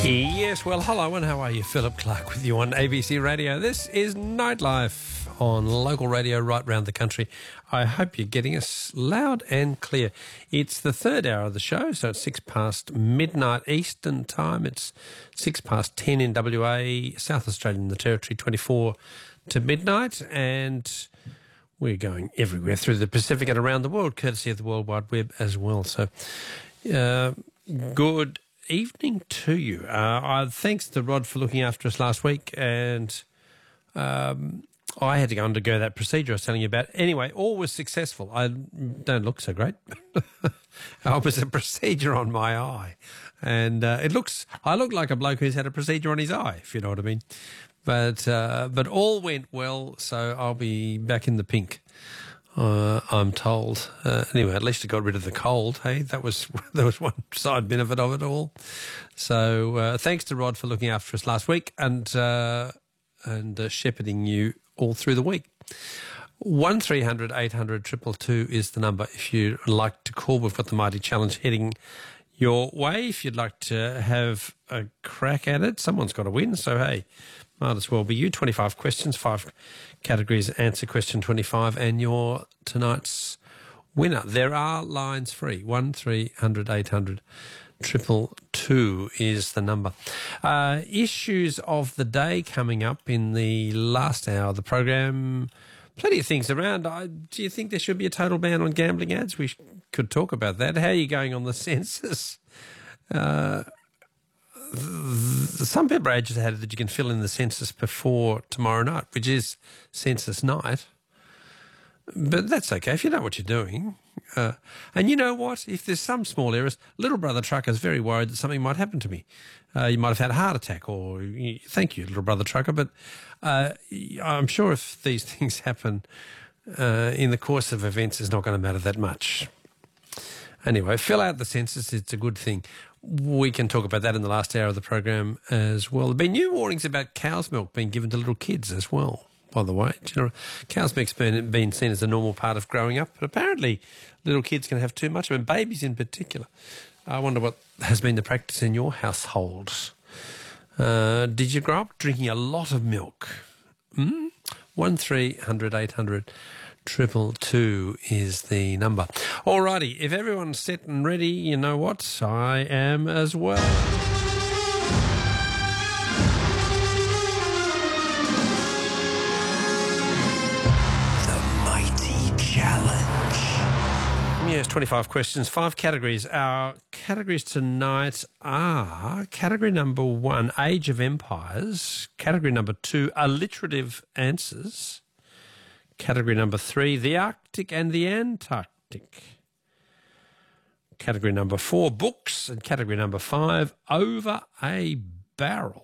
Yes, well, hello and how are you? Philip Clark with you on ABC Radio. This is Nightlife on local radio right round the country. I hope you're getting us loud and clear. It's the third hour of the show, so it's 6 past midnight Eastern time. It's 6 past 10 in WA, South Australia and the Territory, 24 to midnight, and we're going everywhere through the Pacific and around the world, courtesy of the World Wide Web as well. So, good evening to you. Thanks to Rod for looking after us last week, and I had to undergo that procedure I was telling you about. Anyway, all was successful. I don't look so great. It was a procedure on my eye, and I look like a bloke who's had a procedure on his eye, if you know what I mean. But all went well, so I'll be back in the pink. I'm told. Anyway, at least it got rid of the cold. Hey, there was one side benefit of it all. So thanks to Rod for looking after us last week and shepherding you all through the week. 1300 800 222 is the number if you'd like to call. We've got the Mighty Challenge heading your way. If you'd like to have a crack at it, someone's got to win. So hey, might as well be you. 25 questions, 5 categories, answer question 25, and you're tonight's winner. There are lines free. 1300 800 222 is the number. Issues of the day coming up in the last hour of the program. Plenty of things around. Do you think there should be a total ban on gambling ads? We could talk about that. How are you going on the census? Some people are agitated that you can fill in the census before tomorrow night, which is census night. But that's okay if you know what you're doing. And you know what? If there's some small errors, Little Brother Trucker is very worried that something might happen to me. You might have had a heart attack or thank you, Little Brother Trucker. But I'm sure if these things happen in the course of events, it's not going to matter that much. Anyway, fill out the census. It's a good thing. We can talk about that in the last hour of the program as well. There have been new warnings about cow's milk being given to little kids as well, by the way. Do you know, cow's milk's been seen as a normal part of growing up, but apparently little kids can have too much of it, babies in particular. I wonder what has been the practice in your households. Did you grow up drinking a lot of milk? 1300 800 222 is the number. Alrighty, if everyone's set and ready, you know what? I am as well. The Mighty Challenge. Yes, 25 questions, 5 categories. Our categories tonight are category number 1, Age of Empires. Category number 2, alliterative answers. Category number 3, the Arctic and the Antarctic. Category number 4, books. And category number 5, over a barrel.